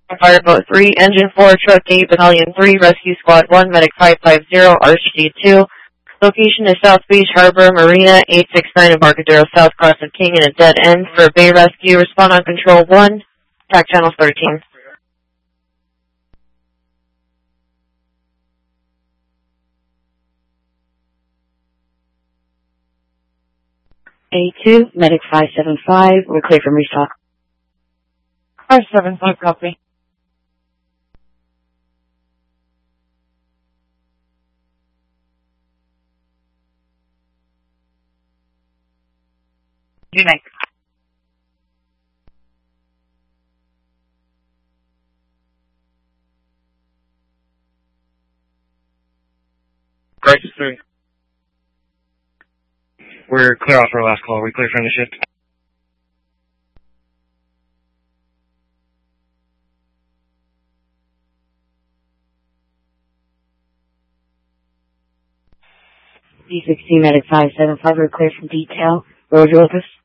Fireboat 3, Engine 4, Truck 8, Battalion 3, Rescue Squad 1, Medic 550, RHD 2. Location is South Beach Harbor Marina 869 Embarcadero South, cross of King and a dead end for Bay Rescue. Respond on Control 1, TAC Channel 13. A2, Medic 575, we're clear from restock. 575, copy. Good night. Crisis 3. We're clear off our last call. We clear from the shift. D16 Medic 575, we're clear from detail. Roger, Lucas.